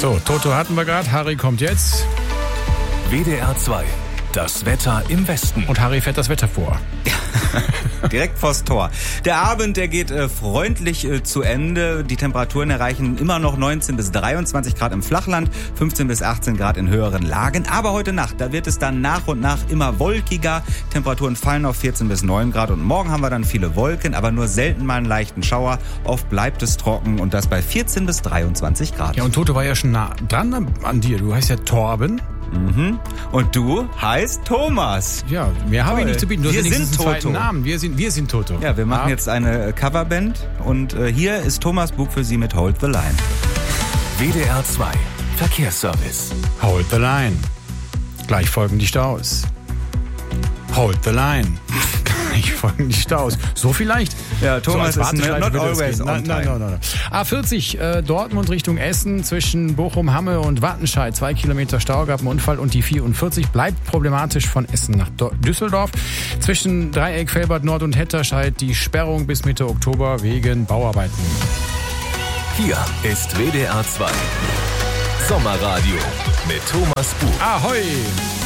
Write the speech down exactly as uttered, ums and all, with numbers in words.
So, Toto hatten wir gerade. Harry kommt jetzt. W D R zwei. Das Wetter im Westen. Und Harry fährt das Wetter vor. Direkt vors Tor. Der Abend, der geht äh, freundlich äh, zu Ende. Die Temperaturen erreichen immer noch neunzehn bis dreiundzwanzig Grad im Flachland, fünfzehn bis achtzehn Grad in höheren Lagen. Aber heute Nacht, da wird es dann nach und nach immer wolkiger. Temperaturen fallen auf vierzehn bis neun Grad. Und morgen haben wir dann viele Wolken, aber nur selten mal einen leichten Schauer. Oft bleibt es trocken und das bei vierzehn bis dreiundzwanzig Grad. Ja, und Toto war ja schon nah dran an dir. Du heißt ja Torben. Mhm. Und du heißt Thomas. Ja, mehr habe ich nicht zu bieten. Du Wir hast sind einen Toto. zweiten Namen. Wir sind, wir sind Toto. Ja, wir machen ja. jetzt eine Coverband und äh, hier ist Thomas Bug für Sie mit Hold the Line. W D R zwei. Verkehrsservice. Hold the line. Gleich folgen die Staus. Hold the line. Gleich folgen die Staus. So vielleicht? Ja, Thomas so ist ist not always on nein, nein, time. nein, nein, nein. A vierzig, äh, Dortmund Richtung Essen, zwischen Bochum, Hamme und Wattenscheid. Zwei Kilometer Stau, gab einen Unfall und die vierundvierzig bleibt problematisch von Essen nach Do- Düsseldorf. Zwischen Dreieck, Felbert Nord und Hetterscheid die Sperrung bis Mitte Oktober wegen Bauarbeiten. Hier ist W D R zwei. Sommerradio mit Thomas Bug. Ahoi!